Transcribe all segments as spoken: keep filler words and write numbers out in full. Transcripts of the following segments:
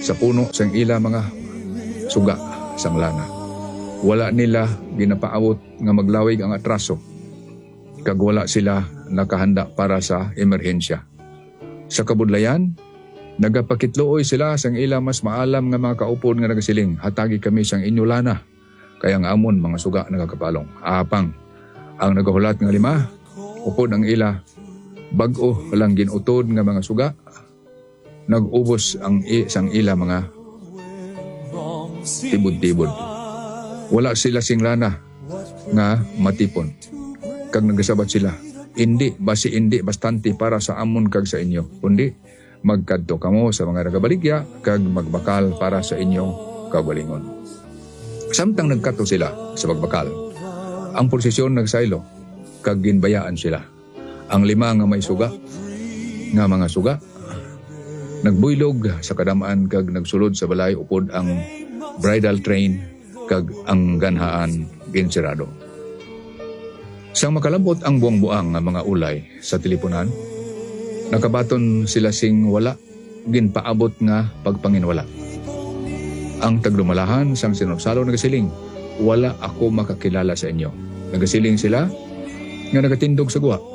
sa puno sang ila mga suga sang lana. Wala nila ginapaawot nga maglawig ang atraso, kag wala sila nakahanda para sa emerhensya. Sa kabudlayan, nagapakitluoy sila sang ila mas maalam nga mga kaupod nga nagasiling, hatagi kami sang inyo lana, kaya nga amon mga suga nagakapalong. Apang ang nagahulat nga lima, upod ang ila, bag-o lang ginutod nga mga suga, nag-ubos ang i- sang ila mga tibod-tibod. Wala sila sing lana nga matipon. Kag nagasabat sila, hindi, basi hindi bastante para sa amon kag sa inyo, kundi magkadto kamo sa mga nagabaligya kag magbakal para sa inyong kagalingon. Samtang nagkadto sila sa magbakal, ang prosesyon nagsaylo, kag ginbayaan sila. Ang lima nga may suga, nga mga suga, nagbuylog sa kadamaan kag nagsulod sa balay upod ang bridal train kag ang ganhaan ginsirado. Sang makalambot ang buang-buang nga mga ulay sa teleponan, nakabaton sila sing wala ginpaabot nga pagpanginwala. Ang taglumalahan sang sinupsalo nagasiling, wala ako makakilala sa inyo. Nagasiling sila nga nagatindog sa guwa,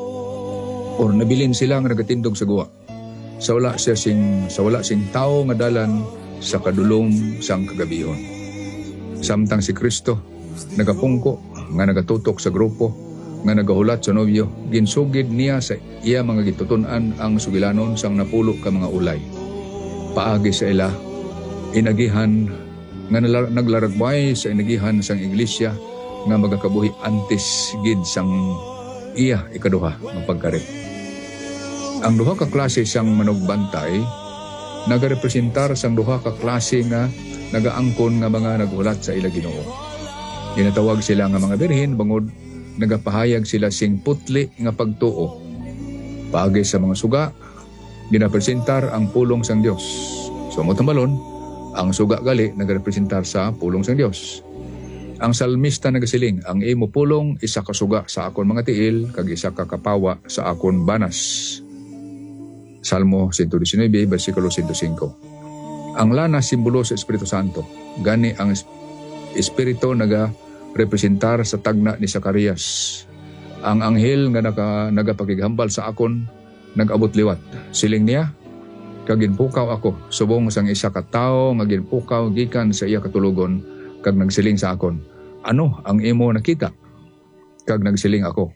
or nabilin sila nga nagatindog sa guwa. Sa wala siya sing sa wala sing tao nga dalan sa kadulom sang kagabihon. Samtang si Kristo nagapungko nga nagatutok sa grupo nga nagahulat sa nobyo, ginsugid niya sa iya mga gitutunan ang sugilanon sang napulo ka mga ulay. Paagi sa ila, inagihan nga naglaragway sa inagihan sang iglesia nga magakabuhi antes gid sang iya ikaduha ng pagkari. Ang duha ka klase sang manugbantay nagarepresentar sang duha ka klase nga nagaangkon nga mga naghulat sa ila Ginoo. Ginatawag sila nga mga birhen bangod nagapahayag sila sing putli nga pagtuo. Paagi sa mga suga, ginapresentar ang pulong sang Dios. So motambalon, ang suga gali nagarepresentar sa pulong sang Dios. Ang salmista nagasiling, ang imo pulong isa ka suga sa akon mga tiil kag isa ka kapawa sa akon banas. Salmo one nineteen, versikulo one oh five. Ang lana simbolo sa Espiritu Santo. Gani ang Espiritu naga representar sa tagna ni Zacarias. Ang anghel nga naga, nagapakighambal sa akon nag-abot liwat. Siling niya, kag ginpukaw ako subong sang isa ka tawo nga ginpukaw gikan sa iya katulugon, kag nagsiling sa akon, ano ang imo nakita? Kag nagsiling ako,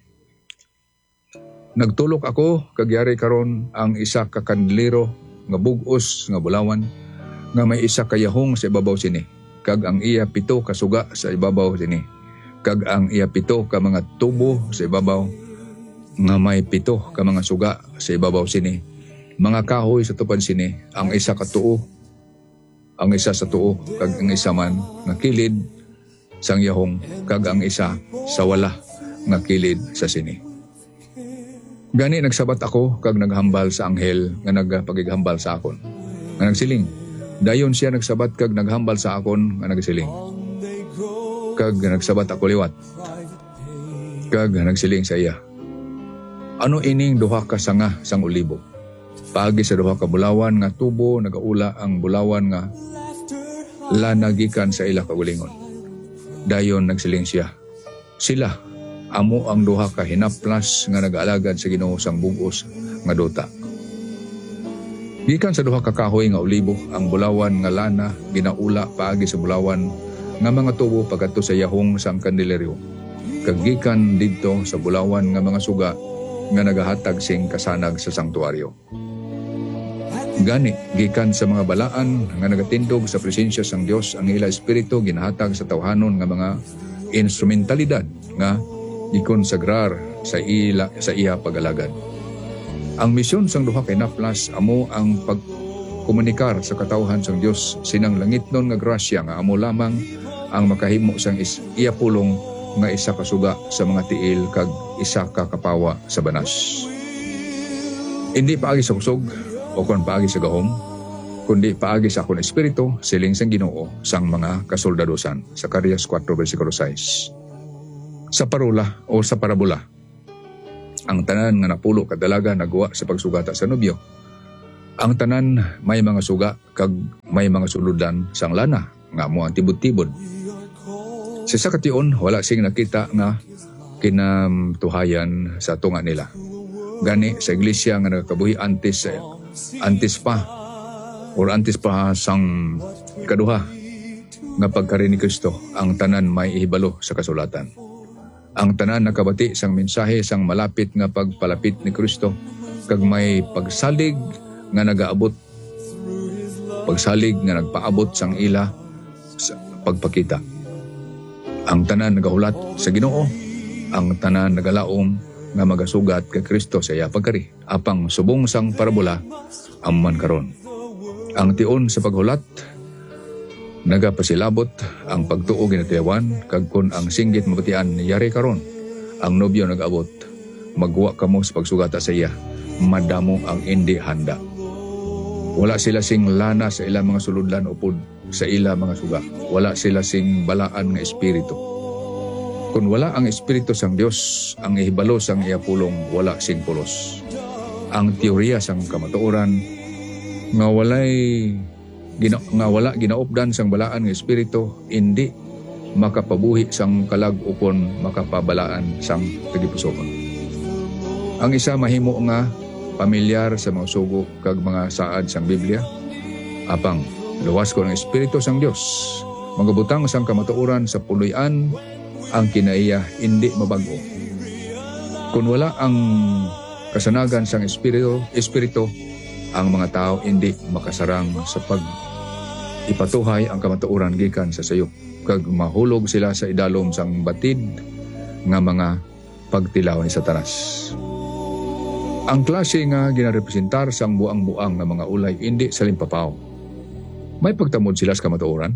nagtulok ako kag yari karon ang isa ka kandilero nga bug-os nga bulawan nga may isa ka yahong sa ibabaw sini, kag ang iya pito ka suga sa ibabaw sini, kag ang iya pito ka mga tubo sa ibabaw nga may pito ka mga suga sa ibabaw sini, mga kahoy sa tupad sini, ang isa ka tuo, ang isa sa tuo, kag ang isa man nga kilid sang yahong, kag ang isa sa wala nga kilid sa sini. Gani nagsabat ako kag naghambal sa anghel nga nagpagighambal sa akon, nga nagsiling. Dayon siya nagsabat kag naghambal sa akon nga nagsiling. Kag nagsabat ako liwat. Kag nagsiling sa iya, ano ining duha ka sanga sang ulibo? Paagi sa duha ka bulawan nga tubo nagaula ang bulawan nga lanagikan sa ila kagulingon. Dayon nagsiling siya, sila amo ang duha ka hinaplas nga nag-alagad sa Ginoo sang bug-os nga duta. Gikan sa duha ka kahoy nga ulibo, ang bulawan nga lana ginaula paagi sa bulawan nga mga tubo pagadto sa yahong sang kandileryo. Kag gikan didto sa bulawan nga mga suga nga nagahatag sing kasanag sa sanktuaryo. Gani gikan sa mga balaan nga nagatindog sa presensya sang Dios, ang ila espiritu ginahatag sa tawhanon nga mga instrumentalidad nga ikonsagrar sa ila sa iya pagalagad. Ang misyon sang duha ka hinaplas amo ang pagkomunikar sa katawhan sang Dios sinang langitnon nga grasya nga amo lamang ang makahimo sang is, iya pulong nga isa ka suga sa mga tiil kag isa ka kapawa sa banas. Hindi paagi sa kusog o kon paagi sa gahom, kundi paagi sa akong espiritu, siling sang Ginoo sang mga kasoldadosan. Zacarias four versikulo six. Sa parula o sa parabola, ang tanan nga napulo kadalaga nagawa sa pagsugata sa nobyo. Ang tanan may mga suga kag may mga suludan sang lana nga mo ang tibod-tibod. Sa sakation wala sing nakita nga kinamtuhayan sa tunga nila. Gani sa iglesia nga nagakabuhi antes antes pa or antes pa sang ikaduha nga pagkari ni Kristo, ang tanan may ihibalo sa kasulatan. Ang tanan nakabati sang mensahe sang malapit nga pagpalapit ni Kristo kag may pagsalig nga nagaabot pagsalig nga nagpaabot sang ila sa pagpakita. Ang tanan nagahulat sa Ginoo, ang tanan nagalaom nga magasugat kay Kristo sa iya pagkari. Apang subong sang parabola amman karon. Ang tion sa paghulat nagapasilabot ang pagtuo ginatiyawan kag kun ang singgit mabatian yari karon. Ang nobyo nagaabot magwa kamo sa pagsugata sa iya, madamo ang indi handa. Wala sila sing lana sa ilang mga suludlan upod sa ila mga suga. Wala sila sing balaan nga espiritu. Kung wala ang espiritu sang Dios, ang ihibalo sang iya pulong wala sing pulos. Ang teorya sang kamatuoran nga walay gina, nga wala ginaupdan sang balaan nga espiritu, hindi makapabuhi sang kalag upon makapabalaan sang tagipusoon. Ang isa mahimo nga pamilyar sa mga sugo kag mga saad sang Biblia, apang luwas ko ng espiritu sang Dios, magabutang sang kamatuoran sa puloy-an ang kinaiya hindi mabago. Kung wala ang kasanagan sang espiritu, espiritu ang mga tao hindi makasarang sa pag ipatuhay ang kamatuoran gikan sa sayop kag mahulog sila sa idalom sang batid nga mga pagtilaw ni Satanas. Ang klase nga ginarepresentar sang buang-buang nga mga ulay hindi sa limpapaw. May pagtamod sila sa kamatuoran.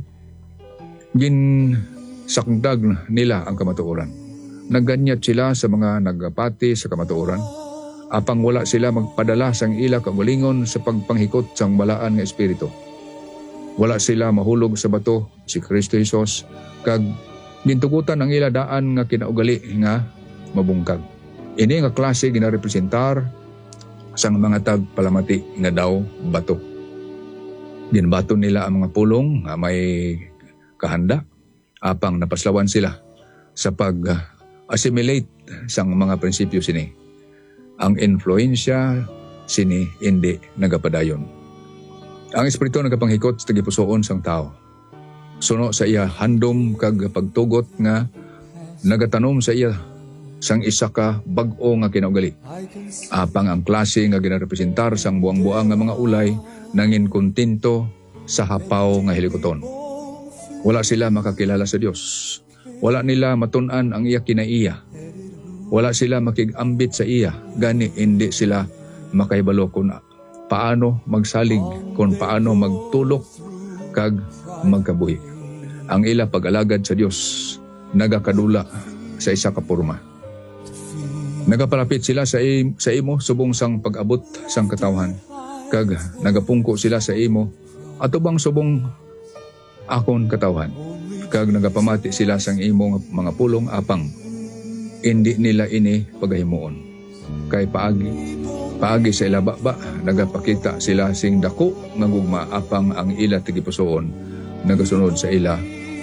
Gin sakdag nila ang kamatuoran. Nagganyat sila sa mga nagapati sa kamatuoran. Apang wala sila magpadala sang ila kagalingon sa pagpanghikot sang balaan nga espiritu. Wala sila mahulog sa bato si Kristo Jesus kag gintugutan ang ila daan nga kinaugali nga mabungkag. Ini nga klase ginarepresentar sang mga tagpalamati nga daw bato. Ginbato nila ang mga pulong nga may kahanda, apang napaslawan sila sa pag-assimilate sang mga prinsipyo sini. Ang influensya sini hindi nagapadayon. Ang espiritu nagapanghikot sa tagipusoon sang tao. Suno sa iya handom kag pagtugot nga nagatanom sa iya sang isa ka bag-o nga kinaugali. Apang ang klase nga ginarepresentar sang buang-buang nga mga ulay nangin kontento sa hapaw nga hilikoton. Wala sila makakilala sa Dios. Wala nila matun-an ang iya kinaiya. Wala sila makigambit sa iya. Gani hindi sila makaibalo kung paano magsalig, kung paano magtulok kag magkabuhi. Ang ila pag-alagad sa Dios nagakadula sa isa ka porma. Nagapalapit sila sa, im, sa imo subong sang pag-abot sang katawhan. Kag nagapungko sila sa imo atubang subong akon katawhan. Kag nagapamati sila sang imo mga pulong apang hindi nila ini pagahimuon. Kay paagi paagi sa ilababa nagapakita sila sing dako nga gugma apang ang ila tigipusoon nagasunod sa ila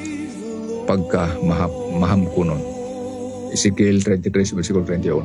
pagka mahap, mahamkunon. Ezekiel thirty-three, versikulo thirty-one.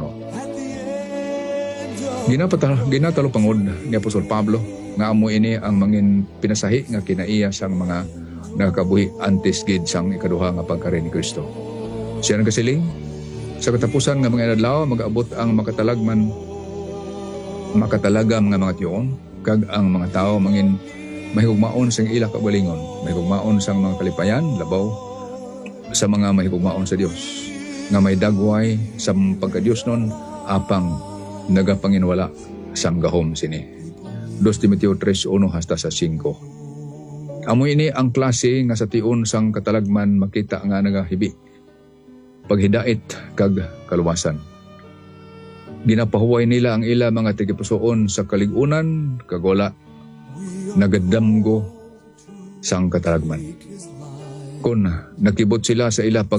Ginapatalo, ginatalo pangod ni Apostol Pablo nga amo ini ang mangin pinasahi nga kinaiya sang mga nakabuhi antes gid sang ikaduha nga pagkari ni Kristo. Siya nagasiling sa katapusan nga mga adlaw mag-abot ang makatalagman makatalagam nga mga tiyon kag ang mga tao mangin mahigugmaon sang ila kaugalingon, mahigugmaon sang mga kalipayan labaw sa mga mahigugmaon sa Dios nga may dagway sa pagka-Diyos nun apang nagapanginwala sang gahom sini. Dos Timoteo three one hasta sa five. Amo ini ang klase nga sa tion sang katalagman makita nga nagahibi paghidait kag kaluwasan. Ginapahuway nila ang ila mga tigipusoon sa kaligunan kag wala nagadamgo sang katalagman. Kung nakibot sila sa ila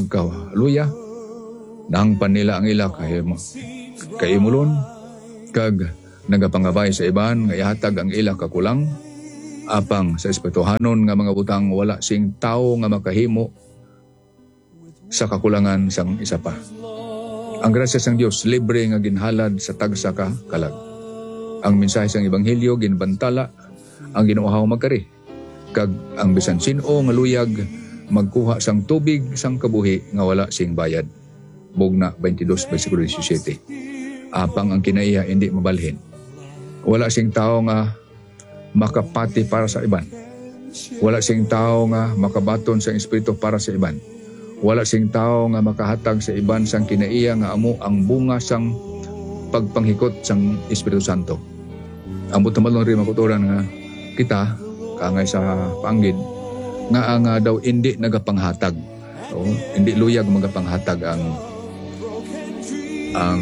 pagkaluya, nahangpan nila ang ila kahimo kaimulon kag nagapangabay sa iban nga ihatag ang ila kakulang apang sa espirituhanon nga mga butang wala sing tawo nga makahimo sa kakulangan sang isa pa. Ang grasya sang Dios libre nga ginhalad sa tagsa ka kalag. Ang mensahe sang ebanghelyo ginbantala ang ginuuhaw magkari kag ang bisan sin-o nga luyag magkuha sang tubig sang kabuhi nga wala sing bayad. Bugna twenty-two bersikulo seventeen. Apang ang kinaiya hindi mabalhin. Wala sing tao nga makapati para sa iban. Wala sing tao nga makabaton sa espiritu para sa iban. Wala sing tao nga makahatag sa iban sang kinaiya nga amo ang bunga sang pagpanghikot sang Espiritu Santo. Ang butamalong rin makuturan nga kita, kangay sa panggid, nga ang uh, daw hindi nagapanghatag. O, hindi luyag magapanghatag ang ang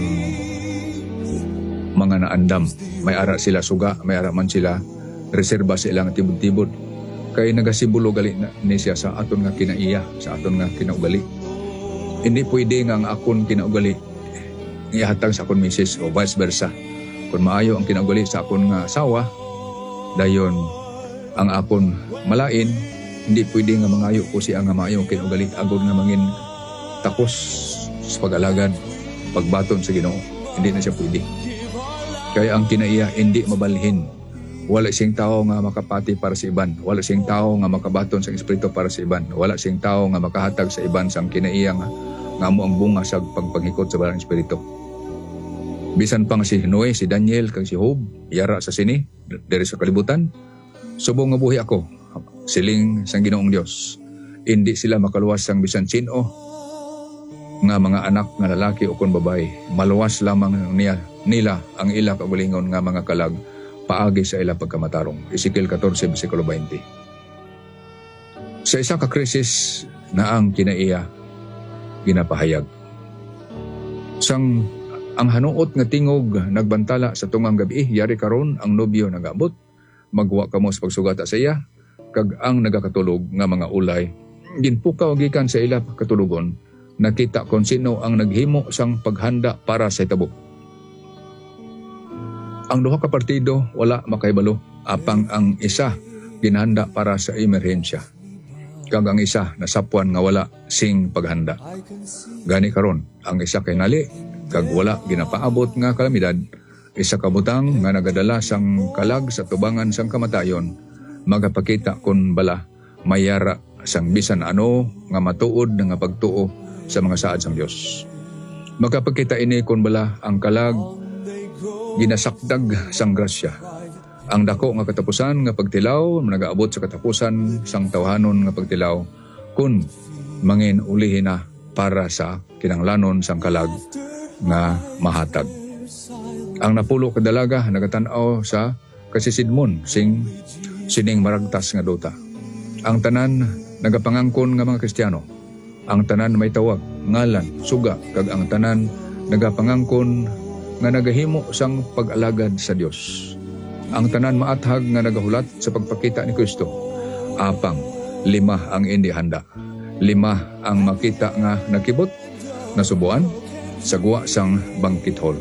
mga naandam. May ara sila suga, may ara man sila reserba sa ilang tibod-tibod. Kay nagasibulo gali na ni siya sa aton nga kinaiya, sa aton nga kinaugali. Hindi pwede nga ang akon kinaugali ihatag sa akon misis o vice versa. Kung maayo ang kinaugali sa akon nga asawa, dayon ang akon malain, hindi pwede nga mangayo ko siya nga maayo ang kinaugali agod nga mangin takos sa pag-alagad, pagbaton sa Ginoo. Hindi na siya pwede. Kaya ang kinaiya hindi mabalhin. Wala siyang tao nga makapati para sa iban. Wala siyang tao nga makabaton sa espiritu para sa iban. Wala siyang tao nga makahatag sa iban sang kinaiya nga nga mo ang bunga sa pagpanghikot sa balang espiritu. Bisan pang si Noe, si Daniel, kag si Job, yara sa sini, diri sa kalibutan, subong nga buhi ako, siling sang Ginoong Dios. Hindi sila makaluwas sang bisan sino nga mga anak nga lalaki o kon babae. Maluwas lamang niya, nila ang ila kaugalingon nga mga kalag paagi sa ila pagkamatarong. Ezekiel fourteen, bersikulo twenty. Sa isa ka krisis na ang kinaiya ginapahayag. Sang ang hanuot nga tingog nagbantala sa tungang gabi, yari karon ang nobyo nagabot, magwa kamo sa pagsugata sa iya, kag ang nagakatulog nga mga ulay, ginpukaw gikan sa ila katulugon, nakita kon sino ang naghimo sang paghanda para sa itabo. Ang duha ka partido wala makaibalo, apang ang isa ginhanda para sa emerhensya. Kag ang isa nasapwan nga wala sing paghanda. Gani karon, ang isa kay ngali kag wala ginapaabot nga kalamidad, isa ka butang nga nagadala sang kalag sa tubangan sang kamatayon, magapakita kun bala mayara sang bisan ano nga matuod nga pagtuo sa mga saad sang Dios. Magapakita ini kun bala ang kalag ginasakdag sang grasya. Ang dako nga katapusan nga pagtilaw nagaabot sa katapusan sang tawhanon nga pagtilaw kun mangin ulihin na para sa kinanglanon sang kalag nga mahatag. Ang napulo kadalaga nagatan-aw sa kasisidmon sing sining maragtas nga duta. Ang tanan nagapangangkon nga mga Kristiyano. Ang tanan may tawag, ngalan, suga, kag ang tanan nagapangangkon nga nagahimo sang pag-alagad sa Dios. Ang tanan maathag nga nagahulat sa pagpakita ni Kristo. Apang lima ang hindi handa. Lima ang makita nga nakibot, nasubuan, sagwa sang banquet hall.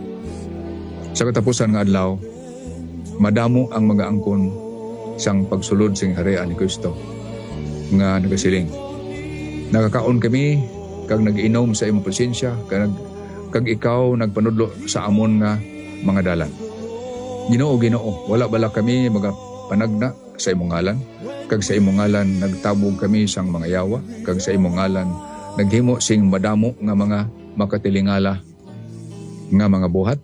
Sa katapusan nga adlaw, madamo ang mga angkon sang pagsulod sing harian ni Kristo nga nagasiling. Nakakaon kami kag nag-inom sa imong presensya, kag kag ikaw nagpanudlo sa amon nga mga dalan. Ginoo, Ginoo, wala bala kami magapanagna sa imong ngalan, kag sa imong ngalan nagtabog kami sang mga yawa, kag sa imong ngalan naghimo sing madamo nga mga makatilingala nga mga buhat.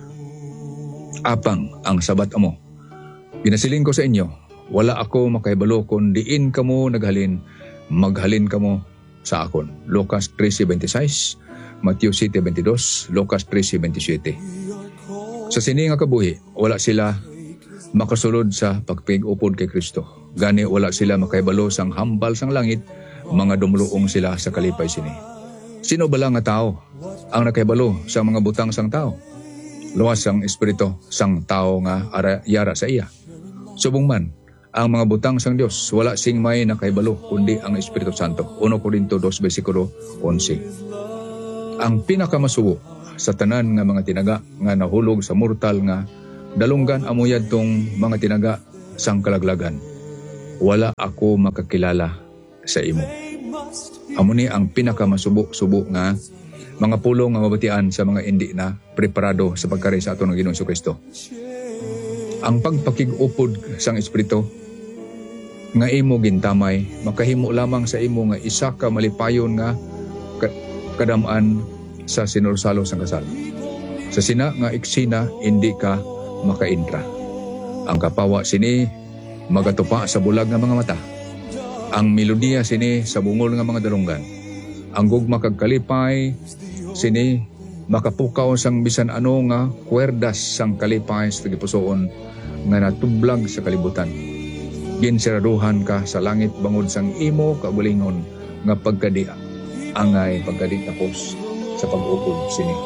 Apang ang sabat amo, pinasiling ko sa inyo, wala ako makahibalo kun diin kamo naghalin, maghalin kamo sa akon. Lucas thirteen twenty-six, Matthew seven twenty-two, Lucas thirteen twenty-seven. Sa sini nga kabuhi, wala sila makasulod sa pagpig-upod kay Kristo. Gani wala sila makahibalo sang hambal sang langit, mga dumluong sila sa kalipay sini. Sino bala nga tao ang nakahibalo sa mga butang sang tao? Luwas ang espiritu sang tao nga ara, yara sa iya. Subong man, ang mga butang sang Dios wala sing may nakahibalo kundi ang Espiritu Santo. First Corinto two, bersikulo eleven. Ang pinakamasuo sa tanan nga mga tinaga nga nahulog sa mortal nga dalunggan amuyad tong mga tinaga sang kalaglagan. Wala ako makakilala sa imo. Amo ni ang pinakamasubo-subo nga mga pulong nga mabatian sa mga hindi na preparado sa pagkari sa aton ng Ginoong Jesucristo. Ang pagpakig-upod sang Espiritu nga imo gintamay, makahimo lamang sa imo nga isa ka malipayon nga kadamaan sa sinursalo sang kasal. Sa sina nga eksena, hindi ka makaintra. Ang kapawa sini magatupa sa bulag nga mga mata. Ang melodiya sini sa bungol nga mga dalunggan. Ang gugma kag kalipay sini makapukaw sang bisan ano nga kwerdas sang kalipay sa gipusoon nga natublag sa kalibutan. Ginsiraduhan ka sa langit bangod sang imo kabulingon nga pagkadi angay pagkadi tapos sa pag-upod sini.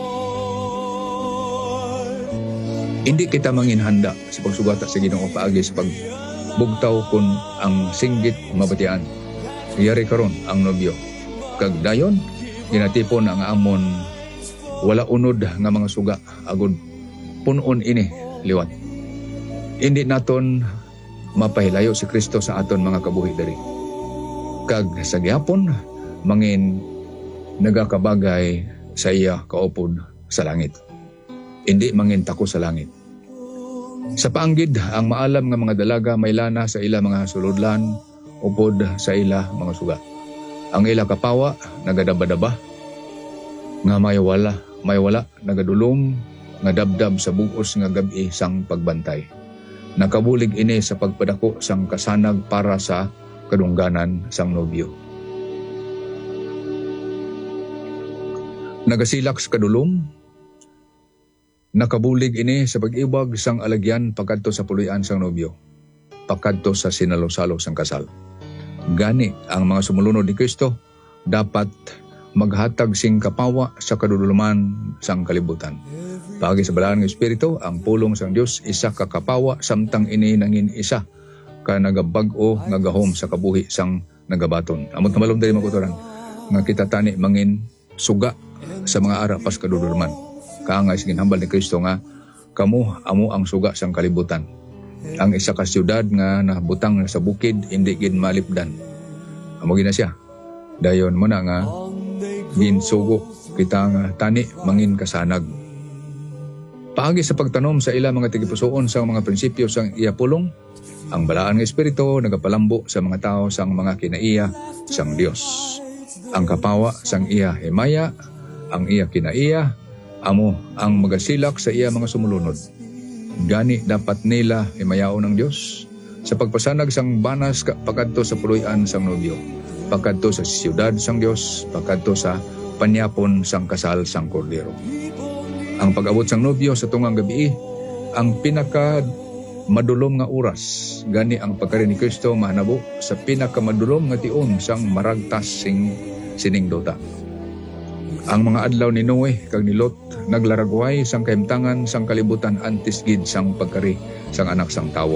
Hindi kita manginhanda sa pagsugata sa Ginoo paagi sa pagbugtaw kun ang singgit mabatian. Iyari karon ang nobyo. Kag dayon ginatipon ang amon wala unod nga mga suga agud punon ini liwat. Hindi naton mapahilayo si Kristo sa aton mga kabuhi diri. Kag sa gihapon mangin nagakabagay sa iya kaupod sa langit. Hindi mangin tako sa langit. Sa paanggid ang maalam nga mga dalaga may lana sa ila mga suludlan upod sa ila mga suga. Ang ila kapawa nagadaba-daba nga may wala, may wala nagadulom nga dabdab sa bugos nga gabi sang pagbantay. Nakabulig ini sa pagpadako sang kasanag para sa kadungganan sang nobyo. Nagasilak sa kadulom, nakabulig ini sa pag-ibag sang alagyan pagkadto sa puluyan sang nobyo, pagkadto sa sinalo-salo sang kasal. Gani ang mga sumulunod ni Kristo dapat maghatag sing kapawa sa kaduduluman sang kalibutan. Pagi sa balaan ng Espiritu, ang pulong sang Dios isa ka kapawa samtang ini nangin isa ka nagabag-o nga gahom sa kabuhi sang nagabaton. Amot na malom dali makuturan nga kita tani mangin suga sa mga ara pas kaduduluman. Kaangay sa ginhambal ni Kristo nga kamo amo ang suga sang kalibutan. Ang isa ka siyudad nga nabutang sa bukid hindi gid malipdan. Amo gina siya. Dayon mo na nga ginsugo kita nga tani mangin kasanag. Paagi sa pagtanom sa ila mga tigipusoon sa mga prinsipyo sang iya pulong, ang balaan nga espiritu nagapalambo sa mga tao sang mga kinaiya sang Dios. Ang kapawa sang iya himaya, ang iya kinaiya, amo ang magasilak sa iya mga sumulunod. Gani dapat nila himayaon ng Dios sa pagpasanag sang banas pagkadto sa puluyan sang nobyo, pagkadto sa siyudad sang Dios, pagkadto sa panyapon sang kasal sang kordero. Ang pag-abot sang nobyo sa tungang gabi ang pinaka madulom nga oras. Gani ang pagkari ni Kristo mahanabo sa pinaka madulom nga tion sang maragtas sing sining dota. Ang mga adlaw ni Noe kag ni Lot naglaragway sang kahimtangan sang kalibutan antes gid sang pagkari sang anak sang tawo.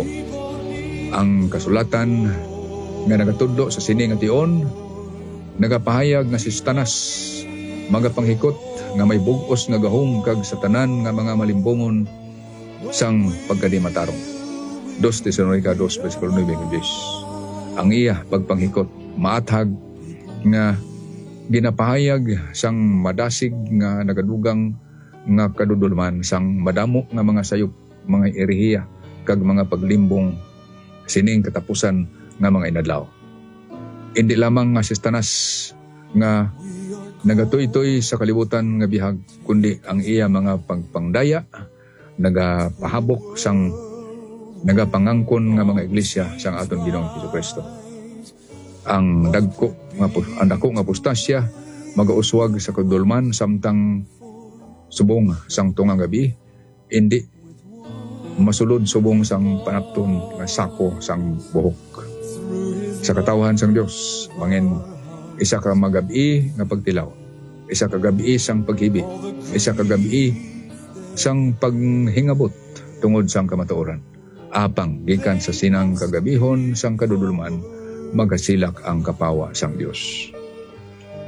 Ang kasulatan nga nagatudlo sa sini nga tion nagapahayag nga si Satanas magapanghikot nga may bug-os nga gahom kag sa tanan nga mga malimbongon sang pagkadimatarong. Dos Tesalonica dos versikulo nine hanggang ten. Ang iya pagpanghikot maathag nga ginapahayag sang madasig nga nagadugang nga kadudulman sang madamo nga mga sayop, mga erehiya kag mga paglimbong sining katapusan nga mga inadlaw. Hindi lamang nga si Satanas nga nagatoy-toy sa kalibutan nga bihag, kundi ang iya mga pagpangdaya nagapahabok sang nagapangangkon nga mga iglesia sang aton Ginoong Jesucristo. Ang dagko nga ang dako nga apostasya magauswag sa kadulman samtang subong sang tungang gabi, hindi masulod subong sang panapton nga sako sang buhok. Sa katawhan sang Dios mangin isa ka magabi nga pagtilaw, isa ka gabi sang paghibi, isa ka gabi sang paghingabot tungod sang kamatuoran. Apang gikan sa sinang kagabihon sang kadudulman magasilak ang kapawa sang Dios.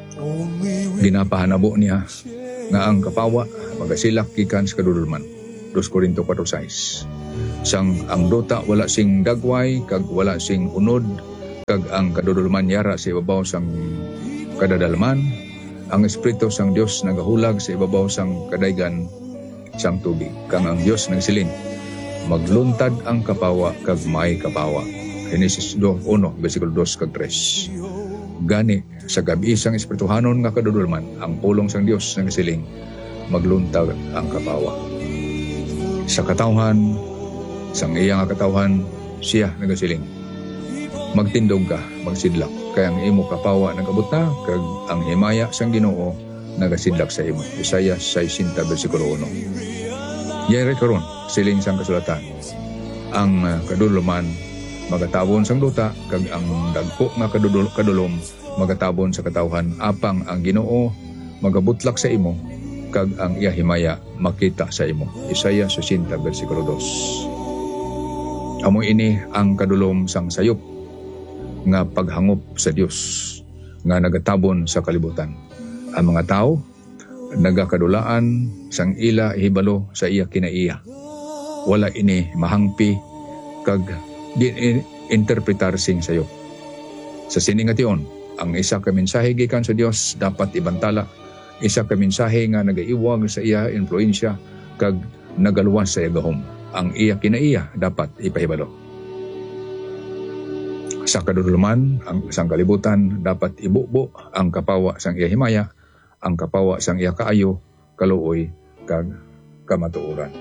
Ginapahanabo niya nga ang kapawa magasilak gikan sa kadudulman. dos Corinto four six. Sang ang duta wala sing dagway kag wala sing unod kag ang kadudulman yara sa ibabaw sang kadadalman, ang espiritu sang Dios nagahulag sa ibabaw sang kadaygan sang tubig. Kang ang Dios nagsiling, magluntad ang kapawa kag may kapawa. Genesis two one versikulo two kag three. Gani sa gabi sang espirituhanon nga kadudulman, ang pulong sang Dios nagsiling, magluntad ang kapawa. Sa katawhan, sang iya nga katawhan, siya nagasiling, magtindog ka, magsidlak, kaya ang imo kapawa nagabot na, kag ang himaya sang Ginoo nagasidlak sa imo. Isaiah sixteen versikulo one. Yari karon siling sang kasulatan, ang uh, kadudulman magatabon sang duta, kag ang dagko nga kadudul kadulom magatabon sa katawhan, apang ang Ginoo magabutlak sa imo, kag ang iya himaya makita sa imo. Isaiah sixteen versikulo two. Amo ini ang kadulom sang sayop nga paghangop sa Dios nga nagatabon sa kalibutan. Ang mga tao nagakadulaan sang ila hibalo sa iya kinaiya. Wala ini mahangpi kag di interpretar sing sayop. Sa siningation, ang isa ka mensahe gikan sa Dios dapat ibantala. Isa ka mensahe nga nagaiwag sa iya influensya kag nagaluwas sa iya gahom. Ang iya kinaiya dapat ipahibalo. Sa kadudulman, ang isang kalibutan dapat ibubo ang kapawa sang iya himaya, ang kapawa sang iya kaayo, kaluoy, kag kamatuoran.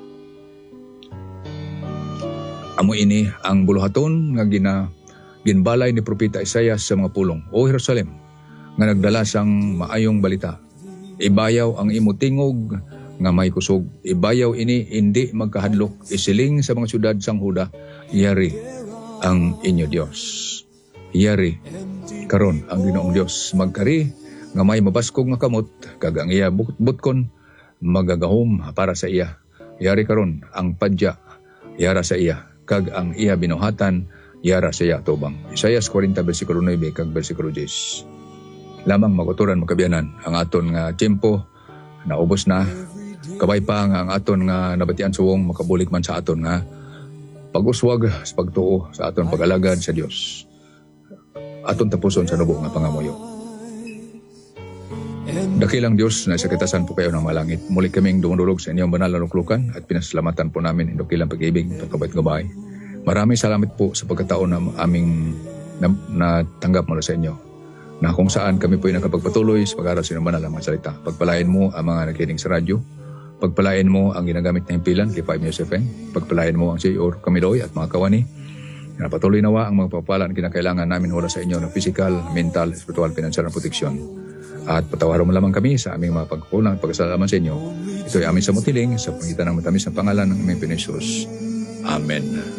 Amo ini ang buluhaton nga gina ginbalay ni propeta Isaiah sa mga pulong. O Jerusalem, nga nagdala sang maayong balita, ibayaw ang imo tingog nga may kusog. Ibayaw ini hindi magkahadlok. Isiling sa mga syudad sang Huda, yari ang inyo Dios. Yari karon ang Ginoong Dios. Magkari nga may mabaskog nga kamot, kag ang iya butkon magagahom para sa iya. Yari karon ang padya yara sa iya, kag ang iya binuhatan yara sa iya tubang. Isaiah forty versikulo nine kag versikulo ten. Lamang maguturan makabiyanan ang aton nga tiempo naubos na. Kabay pa nga ang aton nga nabatian suwong makabulik man sa aton nga pag-uswag sa pagtuo sa aton pag-alagad sa Dios. Aton tapuson sa nubo nga pangamuyo. Dakilang Dios na sa kitasan po kayo ng malangit. Muli kaming dumudulog sa inyong banal na luklukan at pinasalamatan po namin ang dakilang pag-ibig at kabait-gabay. Maraming salamat po sa pagkataon na aming natanggap mula sa inyo, na kung saan kami po ay nakapagpatuloy sa pag-aral sa inyong banal na mga salita. Pagpalain mo ang mga nakikinig sa radyo. Pagpalain mo ang ginagamit na himpilan kay five News F M. Pagpalain mo ang C E O Kamiloy at mga kawani. Na patuloy nawa ang mga pagpapalaan na kinakailangan namin mula sa inyo ng physical, mental, spiritual, financial na proteksyon. At patawaran mo lamang kami sa aming mga pagkukulang at pagkasalaman sa inyo. Ito ay amin sa mutiling sa pangitan ng matamis na pangalan ng aming Panginoon Jesus. Amen.